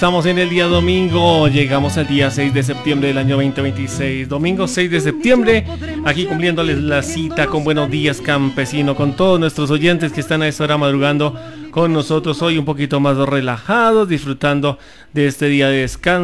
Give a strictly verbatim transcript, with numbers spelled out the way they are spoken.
Estamos en el día domingo, llegamos al día seis de septiembre del año veinte veintiséis. Domingo seis de septiembre, aquí cumpliéndoles la cita con Buenos Días Campesino, con todos nuestros oyentes que están a esta hora madrugando con nosotros hoy un poquito más relajados, disfrutando de este día de descanso.